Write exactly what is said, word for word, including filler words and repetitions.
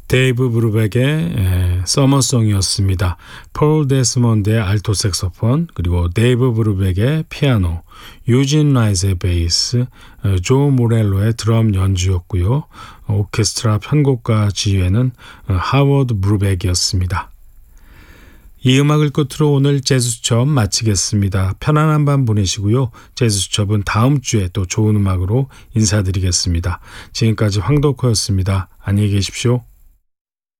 데이브 브루백의 서머송이었습니다. 폴 데스몬드의 알토 색소폰, 그리고 데이브 브루백의 피아노, 유진 라이즈의 베이스, 조 모렐로의 드럼 연주였고요. 오케스트라 편곡과 지휘에는 하워드 브루백이었습니다. 이 음악을 끝으로 오늘 재즈 수첩 마치겠습니다. 편안한 밤 보내시고요. 재즈 수첩은 다음 주에 또 좋은 음악으로 인사드리겠습니다. 지금까지 황덕호였습니다. 안녕히 계십시오.